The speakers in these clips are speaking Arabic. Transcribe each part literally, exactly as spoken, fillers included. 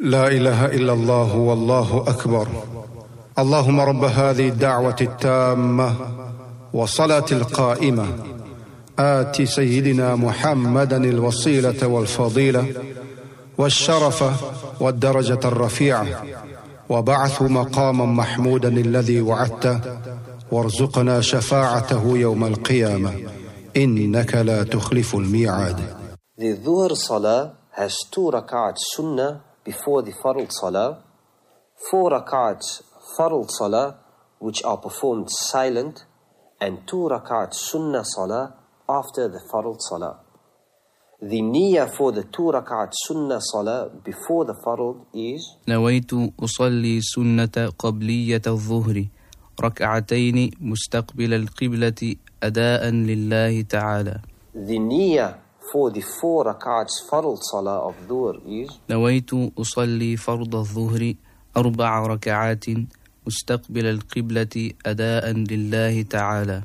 لا إله إلا الله والله أكبر. اللهم رب هذه الدعوة التامة والصلاة القائمة آت سيدنا محمدا الوسيلة والفضيلة والشرف والدرجة الرفيعة وبعثه مقاما محمودا الذي وعدته وارزقنا شفاعته يوم القيامة إنك لا تخلف الميعاد. The Dhuhr Salah has two rak'ats sunnah before the Fard Salah, four rak'ats Fard Salah which are performed silent, and two rak'ats Sunnah Salah after the Fard Salah. The niyyah for the two rak'at Sunnah Salah before the Fard is نويت أصلي سنة قبلية الظهر ركعتين مستقبل القبلة أداء لله تعالى. The niyyah for the four rak'ats Fard Salah of Dhuhr is نويت أصلي فرض الظهر أربع ركعات مستقبل القبلة أداء لله تعالى.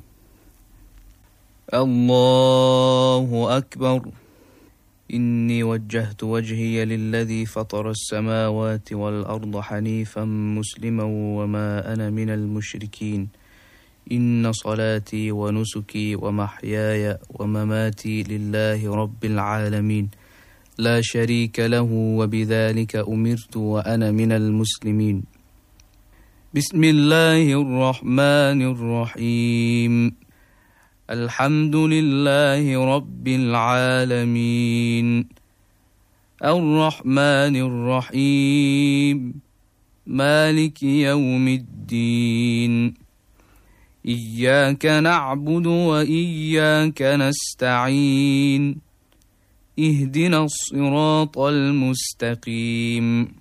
الله أكبر. إني وجهت وجهي للذي فطر السماوات والأرض حنيفا مسلما وما أنا من المشركين. إن صلاتي ونسكي ومحياي ومماتي لله رب العالمين لا شريك له وبذلك أمرت وأنا من المسلمين. بسم الله الرحمن الرحيم. الحمد لله رب العالمين الرحمن الرحيم مالك يوم الدين إياك نعبد وإياك نستعين اهدنا الصراط المستقيم